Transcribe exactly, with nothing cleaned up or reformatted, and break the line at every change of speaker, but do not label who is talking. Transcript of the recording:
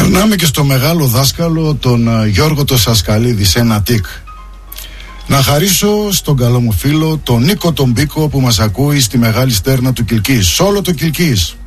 Περνάμε και στο μεγάλο δάσκαλο, τον Γιώργο το Σασκαλίδη, σε ένα τικ. Να χαρίσω στον καλό μου φίλο, τον Νίκο τον Μπίκο, που μας ακούει στη μεγάλη στέρνα του Κιλκής, σ' όλο το Κιλκής.